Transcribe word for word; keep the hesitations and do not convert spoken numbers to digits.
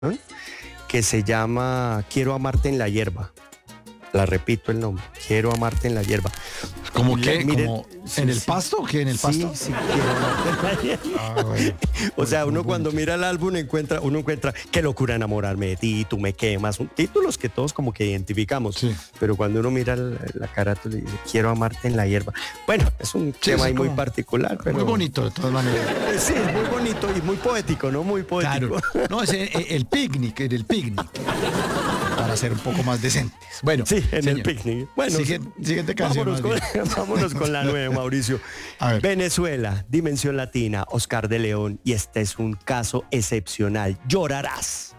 que se llama Quiero amarte en la hierba. La repito el nombre, Quiero amarte en la hierba. ¿Cómo La- qué? miren, ¿Como sí, en el sí. pasto o qué? ¿En el pasto? Sí, sí, Quiero amarte en la hierba. Ah, bueno. O sea, Muy uno cuando bonito. mira el álbum encuentra, uno encuentra Qué locura enamorarme de ti, Tú me quemas, son títulos que todos como que identificamos. Sí. Pero cuando uno mira el- la carátula y dice Quiero amarte en la hierba. Bueno, es un Sí, tema es ahí muy como- particular, pero Muy bonito, de todas maneras. Eh, Sí, es muy bonito y muy poético, ¿no? Muy poético. Claro. No, es el, el picnic, en el picnic. Para ser un poco más decentes. Bueno, Sí, en el señor. picnic. Bueno, Siguiente, siguiente canción. vámonos con, más bien. vámonos con la nueva, Mauricio. A ver. Venezuela, Dimensión Latina, Oscar de León, y este es un caso excepcional. Llorarás.